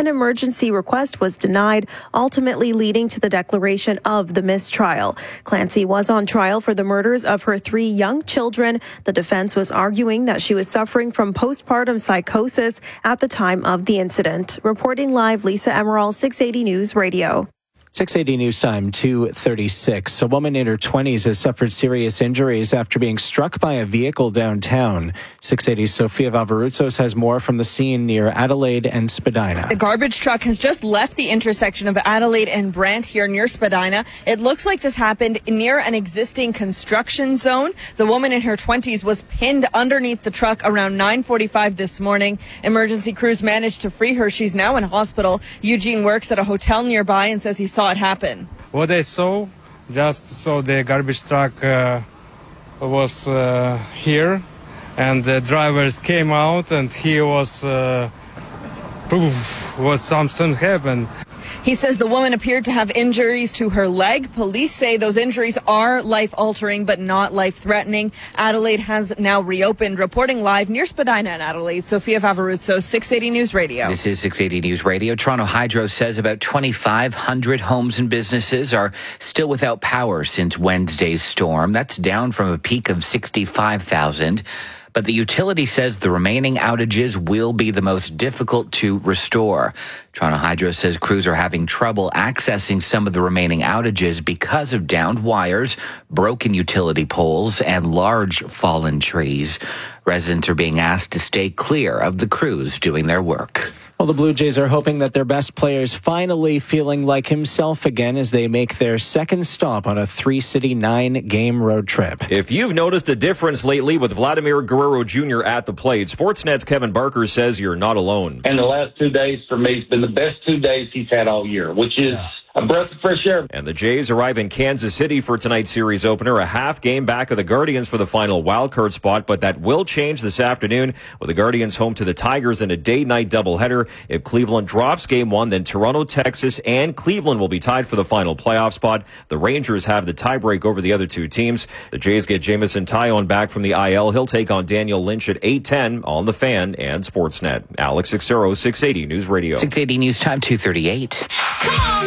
one emergency request was denied, ultimately leading to the declaration of the mistrial. Clancy was on trial for the murders of her 3 young children. The defense was arguing that she was suffering from postpartum psychosis at the time of the incident. Reporting live, Lisa Emerald, 680 News Radio. 680 News Time, 2:36. A woman in her 20s has suffered serious injuries after being struck by a vehicle downtown. 680's Sophia Vavarutsos has more from the scene near Adelaide and Spadina. The garbage truck has just left the intersection of Adelaide and Brant here near Spadina. It looks like this happened near an existing construction zone. The woman in her 20s was pinned underneath the truck around 9:45 this morning. Emergency crews managed to free her. She's now in hospital. Eugene works at a hotel nearby and says he saw it happen. What I saw, just saw the garbage truck was here, and the drivers came out, and he was proof was something happened. He says the woman appeared to have injuries to her leg. Police say those injuries are life-altering but not life-threatening. Adelaide has now reopened. Reporting live near Spadina in Adelaide, Sophia Vavarutsos, 680 News Radio. This is 680 News Radio. Toronto Hydro says about 2,500 homes and businesses are still without power since Wednesday's storm. That's down from a peak of 65,000. But the utility says the remaining outages will be the most difficult to restore. Toronto Hydro says crews are having trouble accessing some of the remaining outages because of downed wires, broken utility poles, and large fallen trees. Residents are being asked to stay clear of the crews doing their work. Well, the Blue Jays are hoping that their best players finally feeling like himself again as they make their second stop on a 3-city, 9-game road trip. If you've noticed a difference lately with Vladimir Guerrero Jr. at the plate, Sportsnet's Kevin Barker says you're not alone. And the last 2 days for me has been the best 2 days he's had all year, which is a breath of fresh air. And the Jays arrive in Kansas City for tonight's series opener, a half game back of the Guardians for the final wildcard spot, but that will change this afternoon with the Guardians home to the Tigers in a day-night doubleheader. If Cleveland drops game 1, then Toronto, Texas, and Cleveland will be tied for the final playoff spot. The Rangers have the tiebreak over the other 2 teams. The Jays get Jamison Tyone back from the IL. He'll take on Daniel Lynch at 8:10 on The Fan and Sportsnet. Alex Xero, 680 News Radio. 680 News Time, 2:38.